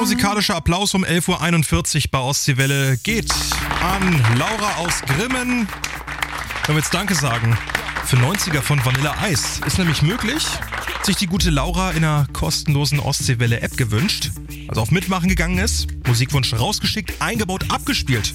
musikalischer Applaus um 11.41 Uhr bei Ostseewelle geht an Laura aus Grimmen. Wenn wir jetzt Danke sagen für 90er von Vanilla Ice. Ist nämlich möglich. Sich die gute Laura in einer kostenlosen Ostseewelle-App gewünscht. Also auf Mitmachen gegangen ist. Musikwunsch rausgeschickt, eingebaut, abgespielt.